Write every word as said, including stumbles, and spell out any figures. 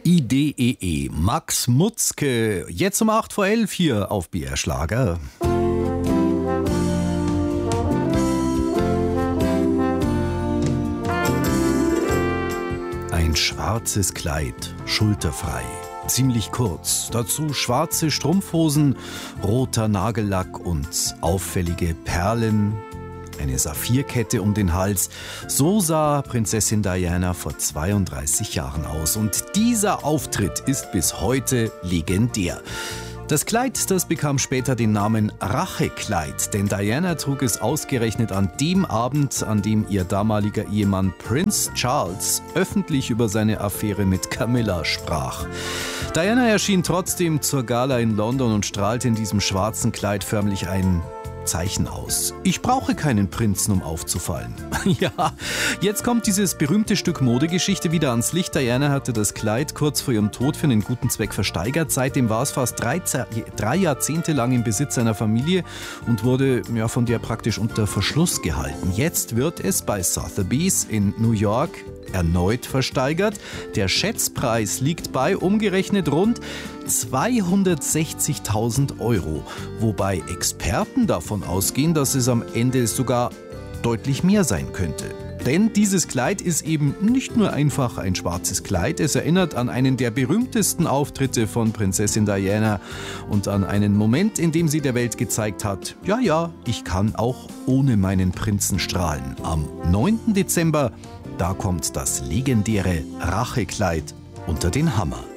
I D E E, Max Mutzke, jetzt um acht vor elf hier auf B R Schlager. Ein schwarzes Kleid, schulterfrei, ziemlich kurz, dazu schwarze Strumpfhosen, roter Nagellack und auffällige Perlen, eine Saphirkette um den Hals. So sah Prinzessin Diana vor zweiunddreißig Jahren aus. Und dieser Auftritt ist bis heute legendär. Das Kleid, das bekam später den Namen Rachekleid, denn Diana trug es ausgerechnet an dem Abend, an dem ihr damaliger Ehemann Prince Charles öffentlich über seine Affäre mit Camilla sprach. Diana erschien trotzdem zur Gala in London und strahlte in diesem schwarzen Kleid förmlich ein Zeichen aus. Ich brauche keinen Prinzen, um aufzufallen. Ja, jetzt kommt dieses berühmte Stück Modegeschichte wieder ans Licht. Diana hatte das Kleid kurz vor ihrem Tod für einen guten Zweck versteigert. Seitdem war es fast drei, drei Jahrzehnte lang im Besitz seiner Familie und wurde ja, von der praktisch unter Verschluss gehalten. Jetzt wird es bei Sotheby's in New York erneut versteigert. Der Schätzpreis liegt bei umgerechnet rund zweihundertsechzigtausend Euro, wobei Experten davon ausgehen, dass es am Ende sogar deutlich mehr sein könnte. Denn dieses Kleid ist eben nicht nur einfach ein schwarzes Kleid, es erinnert an einen der berühmtesten Auftritte von Prinzessin Diana und an einen Moment, in dem sie der Welt gezeigt hat, ja, ja, ich kann auch ohne meinen Prinzen strahlen. Am neunten Dezember, da kommt das legendäre Rachekleid unter den Hammer.